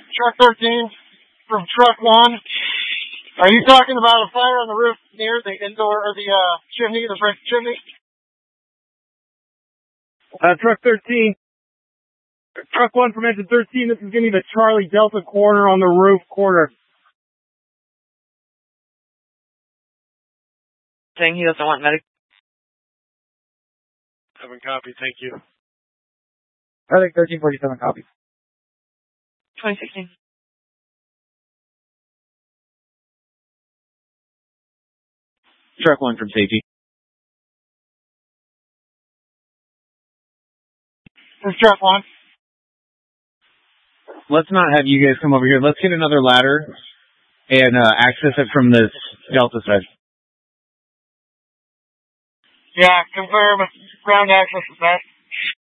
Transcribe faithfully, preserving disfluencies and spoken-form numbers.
Truck thirteen from Truck one. Are you talking about a fire on the roof near the indoor or the uh, chimney, the brick chimney? Uh, Truck thirteen. Truck one from engine thirteen. This is going to be the Charlie Delta corner on the roof quarter. Saying he doesn't want medic. Haven't copied, thank you. I think thirteen forty-seven copies. twenty sixteen. Truck one from safety. This is Truck one. Let's not have you guys come over here. Let's get another ladder and uh, access it from this Delta side. Yeah, confirm ground access is best.